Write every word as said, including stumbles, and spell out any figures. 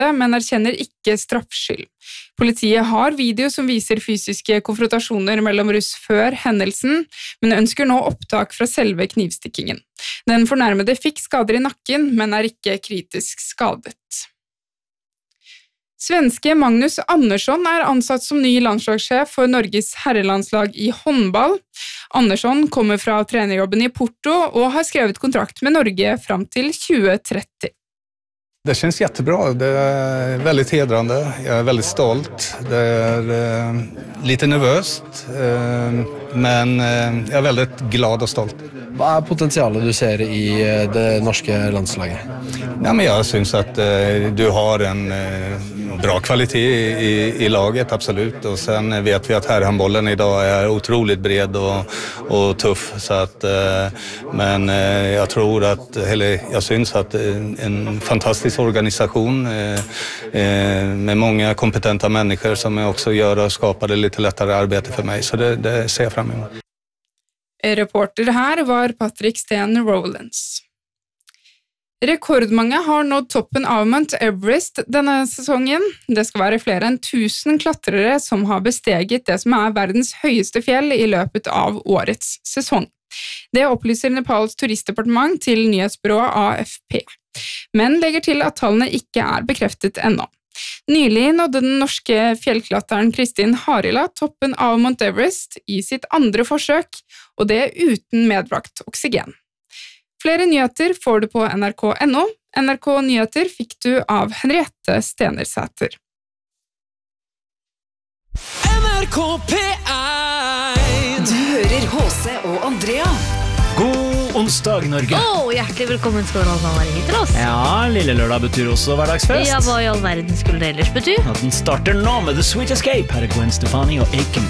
men erkjenner ikke straffskyld. Politiet har video som viser fysiske konfrontasjoner mellom russ før hendelsen, men ønsker nå opptak fra selve knivstikkingen. Den fornærmede fikk skader i nakken, men er ikke kritisk skadet. Svenske Magnus Andersson er ansatt som ny landslagssjef for Norges herrelandslag i håndball. Andersson kommer fra trenerjobben i Porto og har skrevet kontrakt med Norge fram til tjue tretti. Det känns jättebra. Det är väldigt hedrande. Jag är väldigt stolt. Det är eh, lite nervöst, eh, men eh, jag är väldigt glad och stolt. Vad är potentialet du ser i det norska landslaget? Ja, men jag syns att eh, du har en eh, bra kvalitet i, i, i laget, absolut. Och sen vet vi att herrhandbollen idag är otroligt bred och, och tuff. Så att, eh, men eh, jag tror att, eller jag syns att en, en fantastisk organisation eh, eh, med många kompetenta människor som också gör och skapar det lite lättare arbete för mig. Så det, det ser jag fram emot. Reporter her var Patrick Sten Rowlands. Rekordmange har nådd toppen av Mount Everest denne sesongen. Det skal være flere enn tusen klatrere som har besteget det som er verdens høyeste fjell i løpet av årets sesong. Det opplyser Nepals turistdepartement til nyhetsbyrået A F P, men legger til at tallene ikke er bekreftet ennå. Nylig nådde den norske fjellklatteren Kristin Harila toppen av Mount Everest i sitt andre forsøk, og det uten medbrakt oksygen. Flere nyheter får du på N R K punktum N O. N R K Nyheter fikk du av Henriette Stenersæter. N R K P ett. Du hører H C og Andrea. God onsdag, Norge. Åh, oh, hjertelig velkommen skal dere være hit til oss. Ja, lille lørdag betyr også hverdagsfest. Ja, hva i all verden skulle det ellers bety? At den starter nå med The Sweet Escape. Her er Gwen Stefani og Aiken.